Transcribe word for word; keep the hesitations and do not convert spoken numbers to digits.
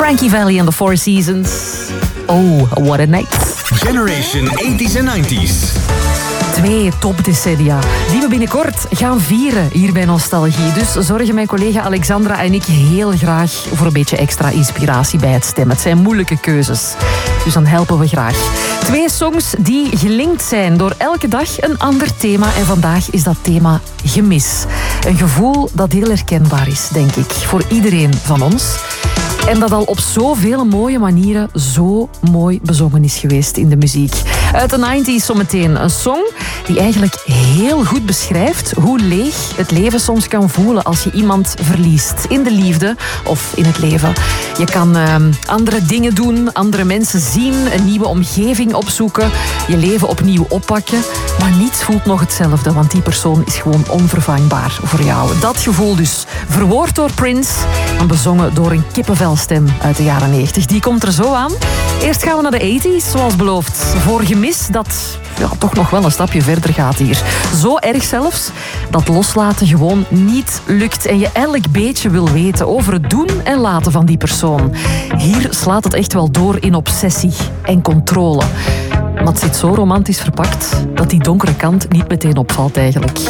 Frankie Valli and the Four Seasons. Oh, what a night. Generation eighties en nineties. Twee topdecennia die we binnenkort gaan vieren hier bij Nostalgie. Dus zorgen mijn collega Alexandra en ik heel graag voor een beetje extra inspiratie bij het stemmen. Het zijn moeilijke keuzes, dus dan helpen we graag. Twee songs die gelinkt zijn door elke dag een ander thema. En vandaag is dat thema gemis. Een gevoel dat heel herkenbaar is, denk ik, voor iedereen van ons. En dat al op zoveel mooie manieren zo mooi bezongen is geweest in de muziek. Uit de nineties zometeen een song die eigenlijk heel goed beschrijft hoe leeg het leven soms kan voelen als je iemand verliest. In de liefde of in het leven. Je kan uh, andere dingen doen, andere mensen zien, een nieuwe omgeving opzoeken, je leven opnieuw oppakken. Maar niets voelt nog hetzelfde, want die persoon is gewoon onvervangbaar voor jou. Dat gevoel dus, verwoord door Prince en bezongen door een kippenvelstem uit de jaren negentig. Die komt er zo aan. Eerst gaan we naar de eighties, zoals beloofd. Voor gemis dat ja, toch nog wel een stapje verder gaat hier. Zo erg zelfs dat loslaten gewoon niet lukt en je elk beetje wil weten over het doen en laten van die persoon. Hier slaat het echt wel door in obsessie en controle. Maar het zit zo romantisch verpakt dat die donkere kant niet meteen opvalt eigenlijk.